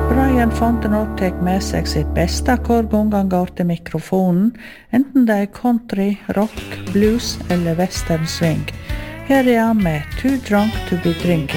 Brian Fontenot tar med seg sitt beste hver gang han går til mikrofonen, enten det er country, rock, blues eller western swing. Her er han med Too Drunk to be Drinking.